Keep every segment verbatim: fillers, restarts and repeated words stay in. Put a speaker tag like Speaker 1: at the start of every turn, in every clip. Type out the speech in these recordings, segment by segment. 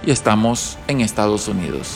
Speaker 1: y estamos en Estados Unidos.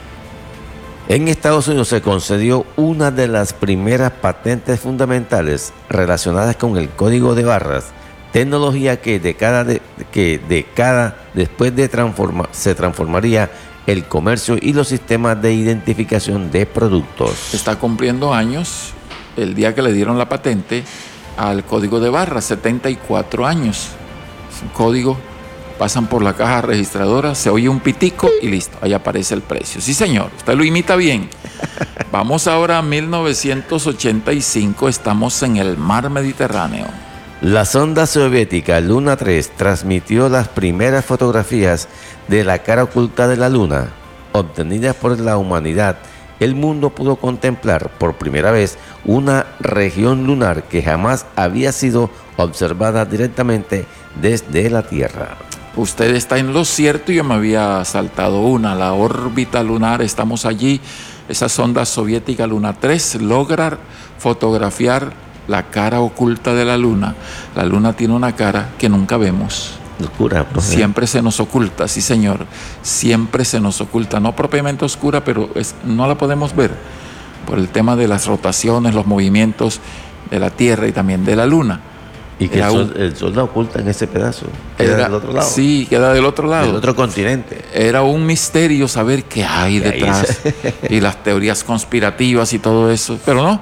Speaker 2: En Estados Unidos se concedió una de las primeras patentes fundamentales relacionadas con el código de barras, tecnología que década de, que década después de transforma, se transformaría el comercio y los sistemas de identificación de productos.
Speaker 1: Está cumpliendo años el día que le dieron la patente al código de barras, setenta y cuatro años. Es un código, pasan por la caja registradora, se oye un pitico y listo, ahí aparece el precio. Sí, señor, usted lo imita bien. Vamos ahora a mil novecientos ochenta y cinco, estamos en el mar Mediterráneo.
Speaker 2: La sonda soviética Luna tres transmitió las primeras fotografías de la cara oculta de la Luna. Obtenidas por la humanidad, el mundo pudo contemplar por primera vez una región lunar que jamás había sido observada directamente desde la Tierra.
Speaker 1: Usted está en lo cierto, yo me había saltado una, la órbita lunar, estamos allí. Esa sonda soviética Luna tres logra fotografiar la cara oculta de la Luna. La Luna tiene una cara que nunca vemos.
Speaker 2: Oscura, profe.
Speaker 1: Siempre se nos oculta, sí señor, siempre se nos oculta, no propiamente oscura, pero es, no la podemos ver por el tema de las rotaciones, los movimientos de la Tierra y también de la Luna.
Speaker 2: Y que el sol, el sol la oculta en ese pedazo, queda
Speaker 1: era,
Speaker 2: del otro lado.
Speaker 1: Sí, queda del otro lado.
Speaker 2: Del otro continente.
Speaker 1: Era un misterio saber qué hay detrás y las teorías conspirativas y todo eso, pero no.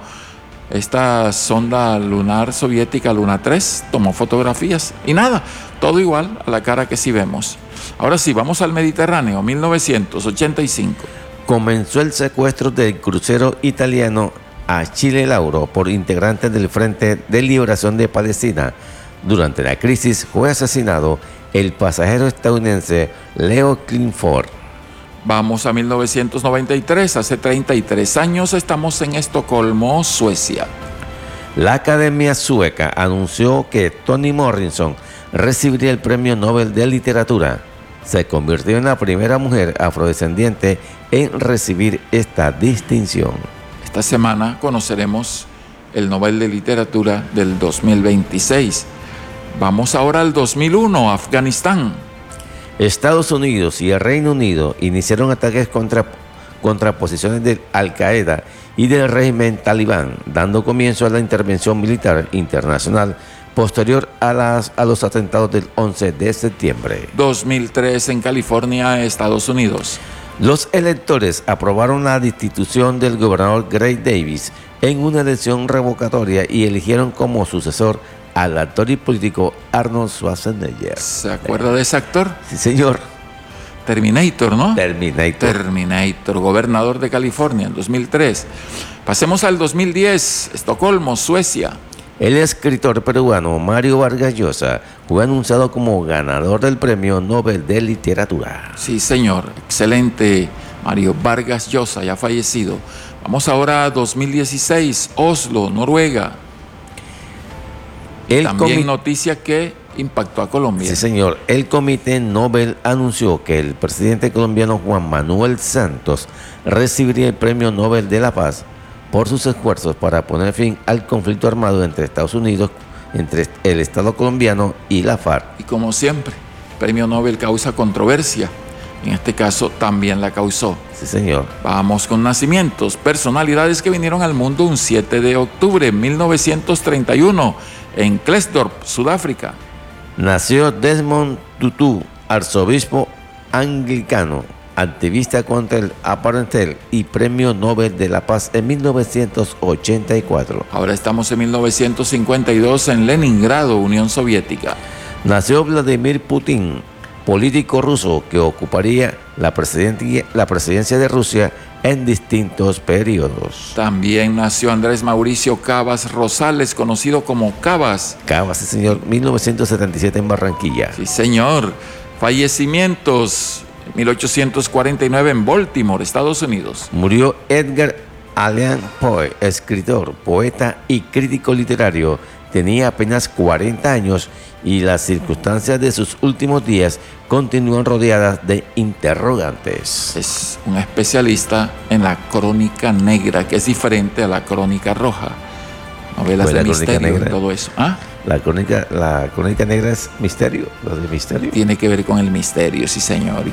Speaker 1: Esta sonda lunar soviética Luna tres tomó fotografías y nada, todo igual a la cara que sí vemos. Ahora sí, vamos al Mediterráneo, mil novecientos ochenta y cinco.
Speaker 2: Comenzó el secuestro del crucero italiano Achille Lauro por integrantes del Frente de Liberación de Palestina. Durante la crisis fue asesinado el pasajero estadounidense Leo Clifford.
Speaker 1: Vamos a mil novecientos noventa y tres, hace treinta y tres años estamos en Estocolmo, Suecia.
Speaker 2: La Academia Sueca anunció que Toni Morrison recibiría el Premio Nobel de Literatura. Se convirtió en la primera mujer afrodescendiente en recibir esta distinción.
Speaker 1: Esta semana conoceremos el Nobel de Literatura del dos mil veintiséis. Vamos ahora al dos mil uno, Afganistán.
Speaker 2: Estados Unidos y el Reino Unido iniciaron ataques contra, contra posiciones de Al-Qaeda y del régimen talibán, dando comienzo a la intervención militar internacional posterior a, las, a los atentados del once de septiembre.
Speaker 1: dos mil tres en California, Estados Unidos.
Speaker 2: Los electores aprobaron la destitución del gobernador Gray Davis en una elección revocatoria y eligieron como sucesor al actor y político Arnold Schwarzenegger.
Speaker 1: ¿Se acuerda de ese actor?
Speaker 2: Sí, señor.
Speaker 1: Terminator, ¿no?
Speaker 2: Terminator.
Speaker 1: Terminator, gobernador de California en dos mil tres. Pasemos al dos mil diez, Estocolmo, Suecia.
Speaker 2: El escritor peruano Mario Vargas Llosa fue anunciado como ganador del Premio Nobel de Literatura.
Speaker 1: Sí, señor. Excelente. Mario Vargas Llosa, ya fallecido. Vamos ahora a dos mil dieciséis, Oslo, Noruega. El También comi- noticia que impactó a Colombia.
Speaker 2: Sí, señor. El Comité Nobel anunció que el presidente colombiano Juan Manuel Santos recibiría el Premio Nobel de la Paz por sus esfuerzos para poner fin al conflicto armado entre Estados Unidos, entre el Estado colombiano y la FARC.
Speaker 1: Y como siempre, el Premio Nobel causa controversia. En este caso también la causó.
Speaker 2: Sí, señor.
Speaker 1: Vamos con nacimientos. Personalidades que vinieron al mundo un siete de octubre de mil novecientos treinta y uno en Klerksdorp, Sudáfrica.
Speaker 2: Nació Desmond Tutu, arzobispo anglicano, activista contra el apartheid y Premio Nobel de la Paz en mil novecientos ochenta y cuatro.
Speaker 1: Ahora estamos en mil novecientos cincuenta y dos en Leningrado, Unión Soviética.
Speaker 2: Nació Vladimir Putin, político ruso que ocuparía la presidencia, la presidencia de Rusia en distintos periodos.
Speaker 1: También nació Andrés Mauricio Cabas Rosales, conocido como Cabas.
Speaker 2: Cabas, sí, señor, mil novecientos setenta y siete en Barranquilla.
Speaker 1: Sí, señor. Fallecimientos. mil ochocientos cuarenta y nueve en Baltimore, Estados Unidos.
Speaker 2: Murió Edgar Allan Poe, escritor, poeta y crítico literario. Tenía apenas cuarenta años y las circunstancias de sus últimos días continúan rodeadas de interrogantes.
Speaker 1: Es un especialista en la crónica negra, que es diferente a la crónica roja. Novelas de misterio y todo eso. ¿Ah?
Speaker 2: La crónica, la crónica negra es misterio, lo de misterio.
Speaker 1: Tiene que ver con el misterio, sí, señor.